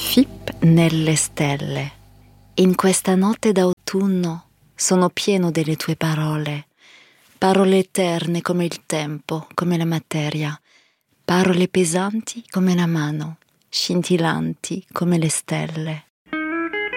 Fip nelle stelle. In questa notte d'autunno sono pieno delle tue parole eterne come il tempo, come la materia, parole pesanti come la mano, scintillanti come le stelle.